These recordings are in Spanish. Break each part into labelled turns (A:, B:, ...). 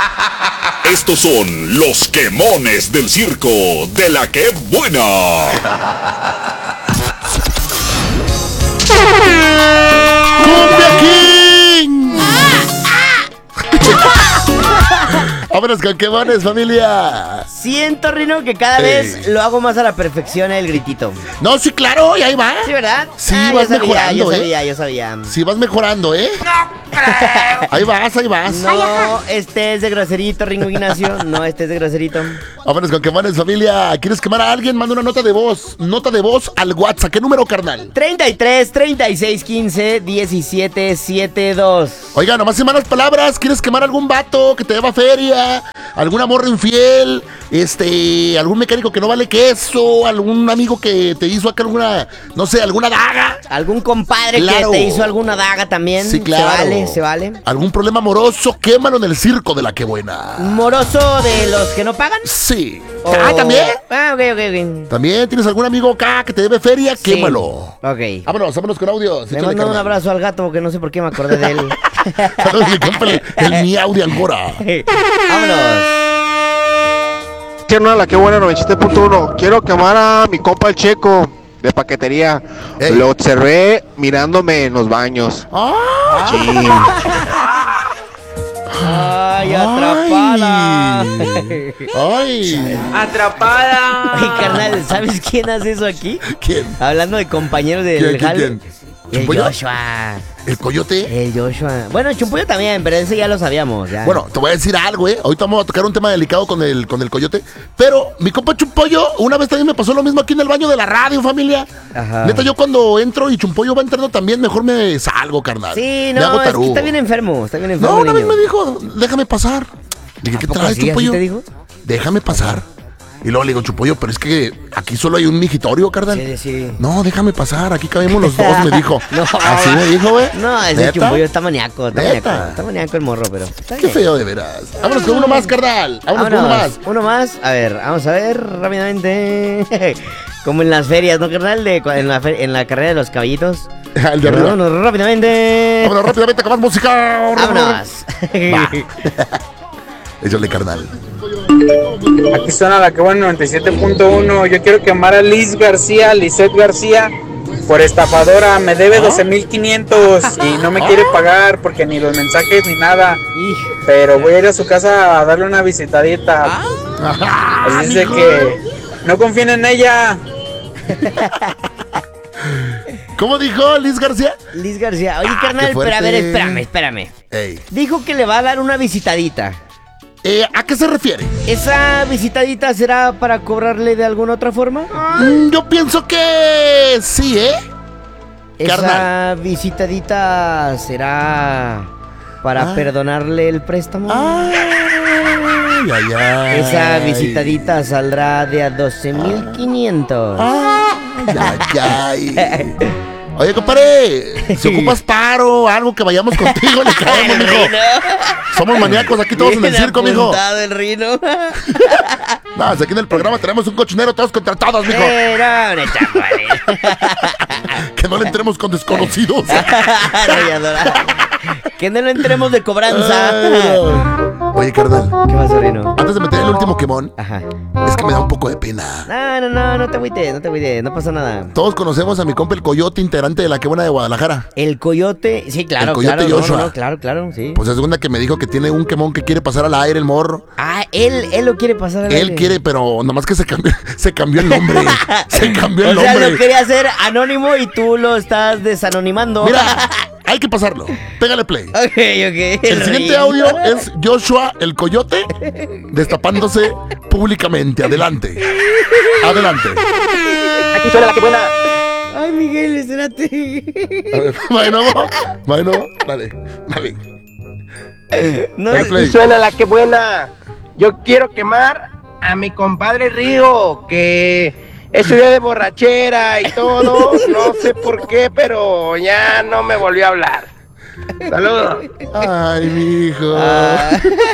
A: Estos son los quemones del circo de La Que Buena.
B: ¡Cumbia King! Vámonos con quemones, familia.
C: Siento, Rino, que cada vez lo hago más a la perfección el gritito.
B: No, sí, claro, y ahí va.
C: ¿Sí, verdad?
B: Sí, vas mejorando,
C: yo sabía.
B: Sí, vas mejorando, ¿eh?
C: No creo.
B: Ahí vas.
C: No, este es de groserito, Ringo Ignacio. No, este es de groserito.
B: Vámonos con quemones, familia. ¿Quieres quemar a alguien? Manda una nota de voz. Nota de voz al WhatsApp. ¿Qué número, carnal?
C: 33 36 15 17 72.
B: Oiga, nomás sin malas palabras. ¿Quieres quemar a algún vato que te deba feria? ¿Alguna morra infiel? ¿Algún mecánico que no vale queso? ¿Algún amigo que te hizo acá alguna, no sé, alguna daga?
C: ¿Algún compadre
B: Claro.
C: que te hizo alguna daga también?
B: Sí, claro.
C: Se vale.
B: ¿Algún problema amoroso? Quémalo en el circo de La Que Buena.
C: ¿Moroso de los que no pagan?
B: Sí.
C: O-
B: ¿También?
C: Ah, ok.
B: ¿También tienes algún amigo acá que te debe feria?
C: Sí.
B: Quémalo.
C: Ok.
B: Vámonos con audio.
C: Le mando un abrazo al gato porque no sé por qué me acordé de él.
B: Saludos, mi compa, el miau de Angora.
C: Vámonos.
D: No, La Que Buena 97.1. Quiero quemar a mi compa el Checo de paquetería.
B: Ey.
D: Lo observé mirándome en los baños. Sí.
C: Ay, atrapada.
B: Ay.
E: ¡Atrapada!
C: Ay, carnal, ¿sabes quién hace eso aquí?
B: ¿Quién?
C: Hablando de compañeros del jale.
B: ¿Quién?
C: El
B: ¿Chumpollo?
C: Joshua.
B: ¿El coyote?
C: El Joshua. Bueno, el Chumpollo también, pero ese ya lo sabíamos. Ya.
B: Bueno, te voy a decir algo, Ahorita vamos a tocar un tema delicado con el coyote. Pero mi compa Chumpollo, una vez también me pasó lo mismo aquí en el baño de la radio, familia.
C: Ajá.
B: Neta, yo cuando entro y Chumpollo va entrando también, mejor me salgo, carnal.
C: Sí,
B: Me hago
C: no, es que
B: tarugo.
C: está bien enfermo.
B: No, una vez
C: niño.
B: me dijo, déjame pasar. Dije, ¿qué
C: ¿A poco
B: traes,
C: así? ¿Así
B: Chumpollo?
C: te dijo?
B: Déjame pasar. Y luego le digo, Chumpollo, pero es que aquí solo hay un migitorio, carnal.
C: Sí.
B: No, déjame pasar, aquí cabemos los dos, me dijo.
C: No.
B: Así me dijo, güey.
C: No, ese
B: ¿Neta?
C: Chumpollo está maníaco.
B: ¿Neta?
C: Está maníaco el morro, pero. Está
B: Qué
C: bien.
B: feo, de veras. Vámonos con uno más, carnal. Vámonos con uno más.
C: Uno más. A ver, vamos a ver rápidamente. Como en las ferias, ¿no, carnal? En la carrera de los caballitos.
B: El de arriba.
C: Vámonos rápidamente.
B: Vámonos rápidamente con más música.
C: Vámonos.
B: Échale, carnal.
E: Aquí suena La Que Buena 97.1. Yo quiero quemar a Lisette García, por estafadora. Me debe 12,500 y no me quiere pagar porque ni los mensajes ni nada. Pero voy a ir a su casa a darle una visitadita. Así es de que no confíen en ella.
B: ¿Cómo dijo Liz García?
C: Liz García. Oye, carnal,
B: qué
C: pero a ver,
B: fuerte.
C: espérame.
B: Ey.
C: Dijo que le va a dar una visitadita.
B: ¿A qué se refiere?
C: ¿Esa visitadita será para cobrarle de alguna otra forma?
B: Yo pienso que sí,
C: ¿Esa
B: carnal.
C: visitadita será para perdonarle el préstamo?
B: Ay.
C: Esa visitadita saldrá de a 12,500.
B: Ay. Oye, compadre, si ocupas paro, algo que vayamos contigo, le caemos, mijo. Somos maníacos aquí todos en el
C: Bien
B: circo, mijo.
C: apuntado el Rino.
B: No, si aquí en el programa tenemos un cochinero todos contra todos, mijo.
C: Era una chacuale.
B: Que no le entremos con desconocidos.
C: Que no lo entremos de cobranza.
B: Oye, carnal,
C: ¿Qué pasó, Rino?
B: antes de meter el último quemón,
C: Ajá.
B: es que me da un poco de pena.
C: No te agüites, no pasa nada.
B: Todos conocemos a mi compa el Coyote, integrante de La Que Buena de Guadalajara.
C: El coyote, sí, claro,
B: El coyote
C: claro.
B: Joshua.
C: Claro, sí.
B: Pues es segunda que me dijo que tiene un quemón que quiere pasar al aire, el morro.
C: Ah, él lo quiere pasar al
B: Él
C: aire.
B: quiere, pero nomás que se cambió el nombre. Se cambió el
C: O sea,
B: nombre.
C: lo quería hacer anónimo y tú lo estás desanonimando.
B: Mira, hay que pasarlo. Pégale play.
C: Ok.
B: El siguiente audio es Joshua el Coyote destapándose públicamente. Adelante.
E: Aquí suena La Que Buena.
C: Ay, Miguel, espérate.
B: A ver, bueno, dale.
C: No,
B: Dale play.
F: Suena La Que Buena. Yo quiero quemar a mi compadre Rigo, que ese día de borrachera y todo, no sé por qué, pero ya no me volvió a hablar. Saludos.
B: Ay, mijo.
C: Ah.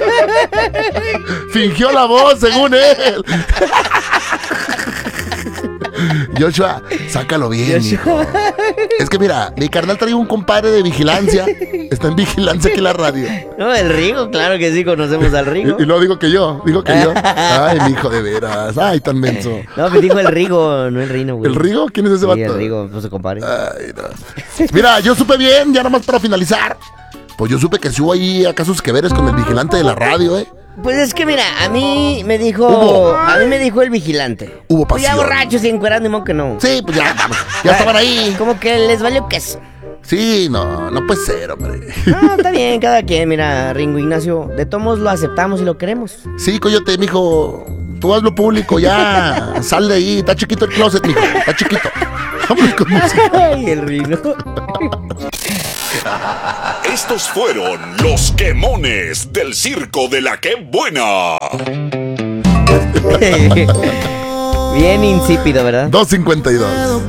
B: Fingió la voz, según él. Joshua, sácalo bien, mijo. Es Es que mira, mi carnal trae un compadre de vigilancia. Está en vigilancia aquí en la radio.
C: No, el Rigo, claro que sí, conocemos al Rigo.
B: Y luego digo que yo. Ay, mi hijo de veras. Ay, tan menso.
C: No, me dijo el Rigo, no el Rino, güey.
B: ¿El Rigo? ¿Quién es ese
C: Sí,
B: vato?
C: el Rigo, pues se compare.
B: Ay, no. Mira, yo supe bien, ya nomás para finalizar. Pues yo supe que si hubo ahí acasos que veres con el vigilante de la radio,
C: Pues es que mira, a mí me dijo.
B: Hubo.
C: A mí me dijo el vigilante.
B: Hubo
C: Pues ya
B: pasión.
C: borrachos y encuerados, ni modo que no.
B: Sí, pues ya estaban ahí.
C: Como que les valió queso.
B: Sí, no puede ser, hombre.
C: No, está bien, cada quien, mira, Ringo Ignacio. De todos modos lo aceptamos y lo queremos.
B: Sí, Coyote, mijo. Tú hazlo público, ya. Sal de ahí. Está chiquito el closet, mijo. Está chiquito. Vámonos con música.
C: Ay, el Rino.
A: Estos fueron los quemones del circo de la que buena.
C: Bien insípido, ¿verdad?
B: 2:52.